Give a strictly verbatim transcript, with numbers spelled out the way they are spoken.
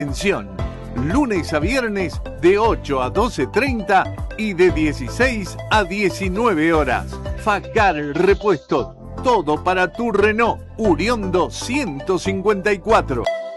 Atención, lunes a viernes de ocho a doce treinta y de dieciséis a diecinueve horas. Facar Repuestos, todo para tu Renault Uriondo ciento cincuenta y cuatro.